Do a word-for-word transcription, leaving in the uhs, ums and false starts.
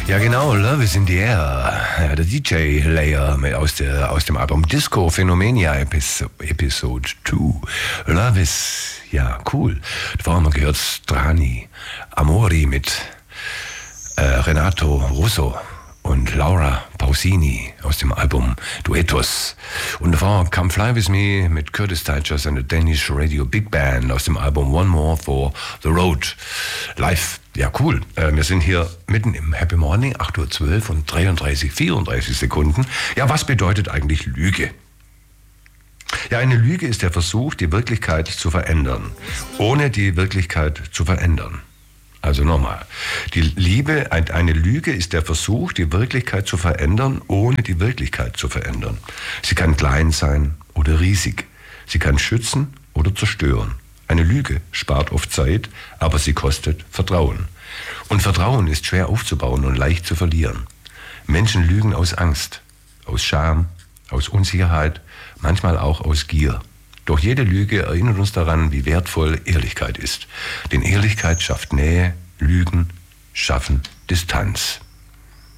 Ja genau, Love is in the Air. Ja, der D J Layer mit aus, der, aus dem Album Disco Phenomania Episode, Episode zwei. Love is, ja cool. Da haben wir gehört Strani, Amori mit äh, Renato Russo und Laura Pausini aus dem Album Duettos. Und davor Come Fly With Me mit Curtis Tigers and the Danish Radio Big Band aus dem Album One More for the Road. Live, ja cool. Äh, wir sind hier mitten im Happy Morning, acht Uhr zwölf und dreiunddreißig, vierunddreißig Sekunden. Ja, was bedeutet eigentlich Lüge? Ja, eine Lüge ist der Versuch, die Wirklichkeit zu verändern, ohne die Wirklichkeit zu verändern. Also nochmal, die Liebe, eine Lüge ist der Versuch, die Wirklichkeit zu verändern, ohne die Wirklichkeit zu verändern. Sie kann klein sein oder riesig. Sie kann schützen oder zerstören. Eine Lüge spart oft Zeit, aber sie kostet Vertrauen. Und Vertrauen ist schwer aufzubauen und leicht zu verlieren. Menschen lügen aus Angst, aus Scham, aus Unsicherheit, manchmal auch aus Gier. Doch jede Lüge erinnert uns daran, wie wertvoll Ehrlichkeit ist. Denn Ehrlichkeit schafft Nähe, Lügen schaffen Distanz.